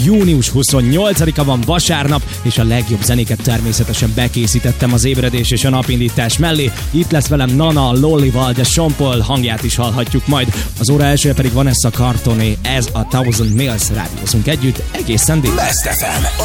Június 28-a van, vasárnap, és a legjobb zenéket természetesen bekészítettem az ébredés és a napindítás mellé. Itt lesz velem Nana, Lollival, de Sean Paul hangját is hallhatjuk majd. Az óra elsője pedig Vanessa Cartoné, ez a Thousand Miles, rádiózunk együtt egészen délután.